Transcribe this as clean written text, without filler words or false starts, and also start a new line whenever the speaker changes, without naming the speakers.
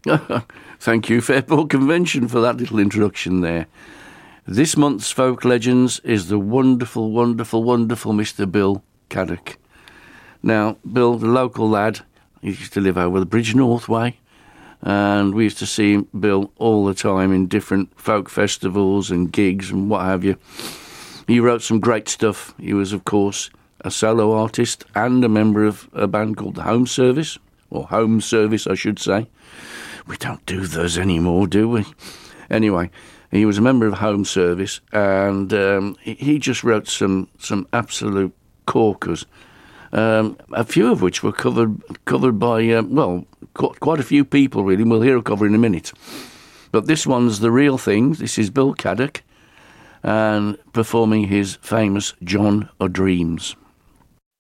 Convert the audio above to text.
Thank you, Fairport Convention, for that little introduction there. This month's Folk Legends is the wonderful, wonderful, wonderful Mr. Bill Caddock. Now, Bill, the local lad, he used to live over the Bridge North way, and we used to see Bill all the time in different folk festivals and gigs and what have you. He wrote some great stuff. He was, of course, a solo artist and a member of a band called the Home Service, or Home Service, I should say. We don't do those anymore, do we? Anyway, he was a member of Home Service, and he just wrote some absolute corkers, a few of which were covered by, quite a few people, really. We'll hear a cover in a minute. But this one's the real thing. This is Bill Caddock, and performing his famous John o' Dreams.